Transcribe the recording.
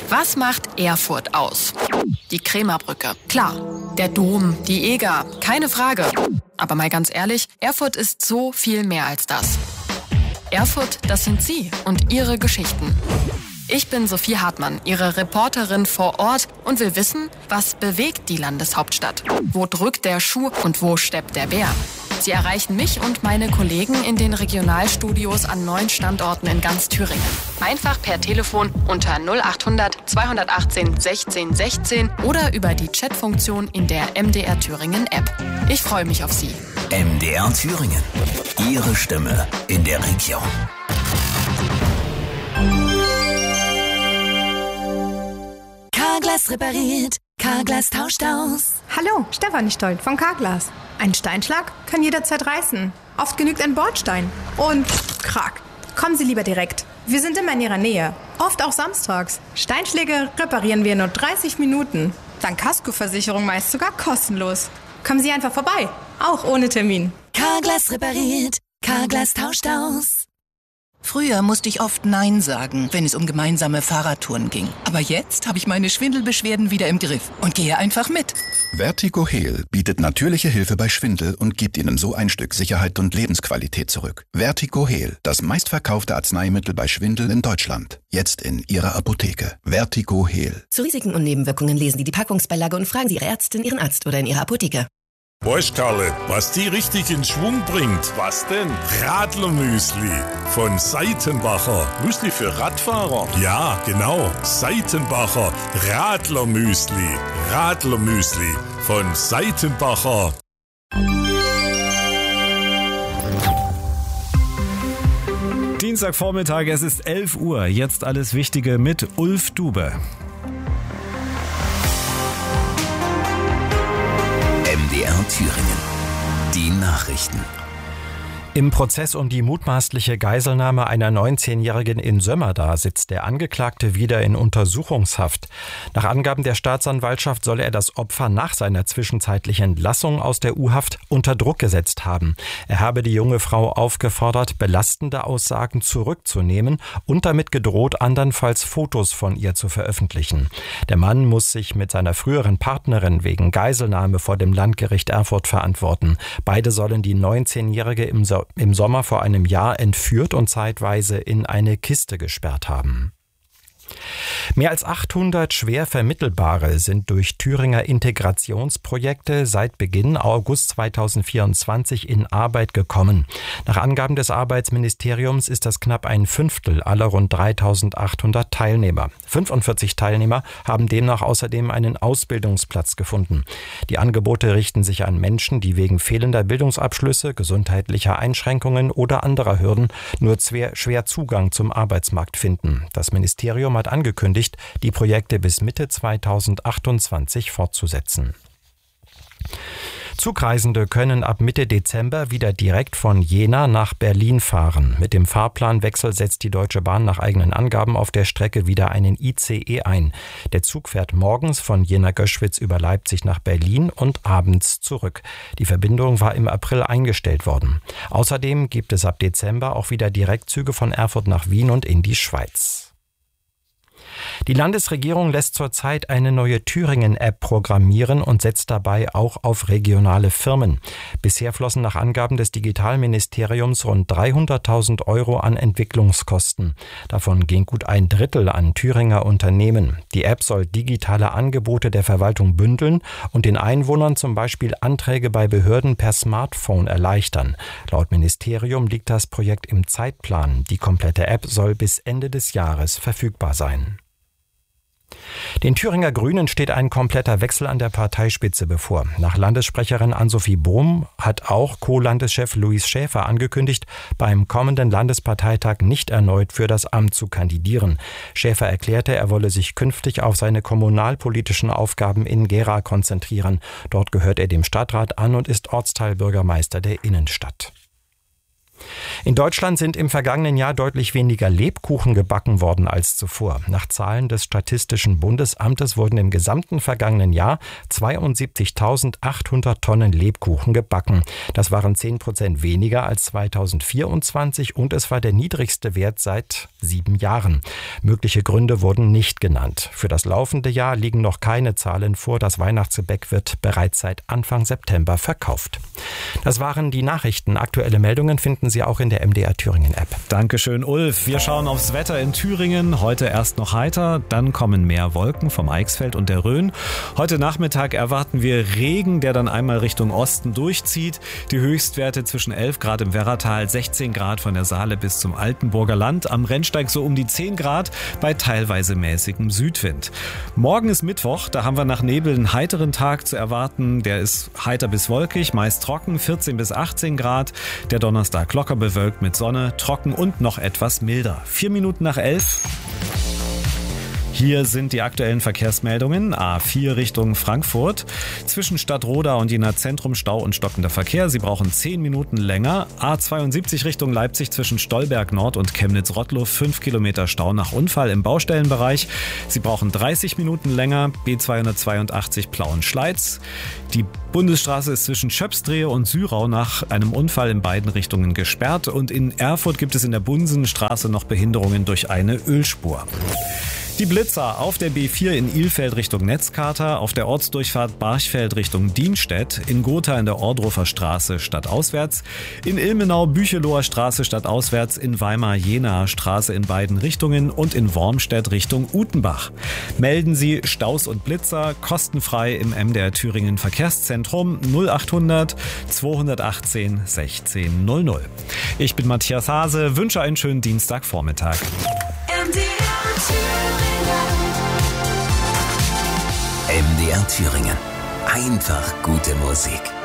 Was macht Erfurt aus? Die Krämerbrücke, klar. Der Dom, die Eger, keine Frage. Aber mal ganz ehrlich, Erfurt ist so viel mehr als das. Erfurt, das sind Sie und Ihre Geschichten. Ich bin Sophie Hartmann, Ihre Reporterin vor Ort und will wissen, was bewegt die Landeshauptstadt? Wo drückt der Schuh und wo steppt der Bär? Sie erreichen mich und meine Kollegen in den Regionalstudios an 9 Standorten in ganz Thüringen. Einfach per Telefon unter 0800 218 16 16 oder über die Chatfunktion in der MDR Thüringen App. Ich freue mich auf Sie. MDR Thüringen. Ihre Stimme in der Region. Carglass repariert, Carglass tauscht aus. Hallo, Stefanie Stoll von Carglass. Ein Steinschlag kann jederzeit reißen. Oft genügt ein Bordstein. Und krack. Kommen Sie lieber direkt. Wir sind immer in Ihrer Nähe. Oft auch samstags. Steinschläge reparieren wir in nur 30 Minuten. Dank Kaskoversicherung meist sogar kostenlos. Kommen Sie einfach vorbei. Auch ohne Termin. Carglass repariert, Carglass tauscht aus. Früher musste ich oft Nein sagen, wenn es um gemeinsame Fahrradtouren ging. Aber jetzt habe ich meine Schwindelbeschwerden wieder im Griff und gehe einfach mit. Vertigo Heal bietet natürliche Hilfe bei Schwindel und gibt Ihnen so ein Stück Sicherheit und Lebensqualität zurück. Vertigo Heal, das meistverkaufte Arzneimittel bei Schwindel in Deutschland. Jetzt in Ihrer Apotheke. Vertigo Heal. Zu Risiken und Nebenwirkungen lesen Sie die Packungsbeilage und fragen Sie Ihre Ärztin, Ihren Arzt oder in Ihrer Apotheke. Weißt Karle, was die richtig in Schwung bringt? Was denn? Radlermüsli von Seitenbacher. Müsli für Radfahrer? Ja, genau. Seitenbacher Radlermüsli. Radlermüsli von Seitenbacher. Dienstagvormittag, es ist 11 Uhr. Jetzt alles Wichtige mit Ulf Dube. MDR Thüringen. Die Nachrichten. Im Prozess um die mutmaßliche Geiselnahme einer 19-Jährigen in Sömmerda sitzt der Angeklagte wieder in Untersuchungshaft. Nach Angaben der Staatsanwaltschaft soll er das Opfer nach seiner zwischenzeitlichen Entlassung aus der U-Haft unter Druck gesetzt haben. Er habe die junge Frau aufgefordert, belastende Aussagen zurückzunehmen und damit gedroht, andernfalls Fotos von ihr zu veröffentlichen. Der Mann muss sich mit seiner früheren Partnerin wegen Geiselnahme vor dem Landgericht Erfurt verantworten. Beide sollen die 19-Jährige im Sommer vor einem Jahr entführt und zeitweise in eine Kiste gesperrt haben. Mehr als 800 schwer Vermittelbare sind durch Thüringer Integrationsprojekte seit Beginn August 2024 in Arbeit gekommen. Nach Angaben des Arbeitsministeriums ist das knapp ein Fünftel aller rund 3.800 Teilnehmer. 45 Teilnehmer haben demnach außerdem einen Ausbildungsplatz gefunden. Die Angebote richten sich an Menschen, die wegen fehlender Bildungsabschlüsse, gesundheitlicher Einschränkungen oder anderer Hürden nur schwer Zugang zum Arbeitsmarkt finden. Das Ministerium hat angekündigt, die Projekte bis Mitte 2028 fortzusetzen. Zugreisende können ab Mitte Dezember wieder direkt von Jena nach Berlin fahren. Mit dem Fahrplanwechsel setzt die Deutsche Bahn nach eigenen Angaben auf der Strecke wieder einen ICE ein. Der Zug fährt morgens von Jena-Göschwitz über Leipzig nach Berlin und abends zurück. Die Verbindung war im April eingestellt worden. Außerdem gibt es ab Dezember auch wieder Direktzüge von Erfurt nach Wien und in die Schweiz. Die Landesregierung lässt zurzeit eine neue Thüringen-App programmieren und setzt dabei auch auf regionale Firmen. Bisher flossen nach Angaben des Digitalministeriums rund 300.000 € an Entwicklungskosten. Davon ging gut ein Drittel an Thüringer Unternehmen. Die App soll digitale Angebote der Verwaltung bündeln und den Einwohnern zum Beispiel Anträge bei Behörden per Smartphone erleichtern. Laut Ministerium liegt das Projekt im Zeitplan. Die komplette App soll bis Ende des Jahres verfügbar sein. Den Thüringer Grünen steht ein kompletter Wechsel an der Parteispitze bevor. Nach Landessprecherin Ann-Sophie Bohm hat auch Co-Landeschef Louis Schäfer angekündigt, beim kommenden Landesparteitag nicht erneut für das Amt zu kandidieren. Schäfer erklärte, er wolle sich künftig auf seine kommunalpolitischen Aufgaben in Gera konzentrieren. Dort gehört er dem Stadtrat an und ist Ortsteilbürgermeister der Innenstadt. In Deutschland sind im vergangenen Jahr deutlich weniger Lebkuchen gebacken worden als zuvor. Nach Zahlen des Statistischen Bundesamtes wurden im gesamten vergangenen Jahr 72.800 Tonnen Lebkuchen gebacken. Das waren 10% weniger als 2024 und es war der niedrigste Wert seit 7 Jahren. Mögliche Gründe wurden nicht genannt. Für das laufende Jahr liegen noch keine Zahlen vor. Das Weihnachtsgebäck wird bereits seit Anfang September verkauft. Das waren die Nachrichten. Aktuelle Meldungen finden Sie auch in der MDR Thüringen App. Dankeschön, Ulf. Wir schauen aufs Wetter in Thüringen. Heute erst noch heiter, dann kommen mehr Wolken vom Eichsfeld und der Rhön. Heute Nachmittag erwarten wir Regen, der dann einmal Richtung Osten durchzieht. Die Höchstwerte zwischen 11 Grad im Werratal, 16 Grad von der Saale bis zum Altenburger Land. Am Rennsteig so um die 10 Grad bei teilweise mäßigem Südwind. Morgen ist Mittwoch, da haben wir nach Nebel einen heiteren Tag zu erwarten. Der ist heiter bis wolkig, meist trocken, 14 bis 18 Grad. Der Donnerstag locker bewölkt mit Sonne, trocken und noch etwas milder. 4 Minuten nach 11. Hier sind die aktuellen Verkehrsmeldungen. A4 Richtung Frankfurt. Zwischen Stadtroda und Jena Zentrum Stau und stockender Verkehr. Sie brauchen 10 Minuten länger. A72 Richtung Leipzig zwischen Stolberg Nord und Chemnitz-Rottlow. 5 Kilometer Stau nach Unfall im Baustellenbereich. Sie brauchen 30 Minuten länger. B282 Plauen-Schleiz. Die Bundesstraße ist zwischen Schöpsdrehe und Syrau nach einem Unfall in beiden Richtungen gesperrt. Und in Erfurt gibt es in der Bunsenstraße noch Behinderungen durch eine Ölspur. Die Blitzer auf der B4 in Ilfeld Richtung Netzkater, auf der Ortsdurchfahrt Barchfeld Richtung Dienstedt, in Gotha in der Ordrofer Straße stadtauswärts, in Ilmenau Bücheloher Straße stadtauswärts, in Weimar Jenaer Straße in beiden Richtungen und in Wormstedt Richtung Utenbach. Melden Sie Staus und Blitzer kostenfrei im MDR Thüringen Verkehrszentrum 0800 218 1600. Ich bin Matthias Hase, wünsche einen schönen Dienstagvormittag. MDR Thüringen. Einfach gute Musik.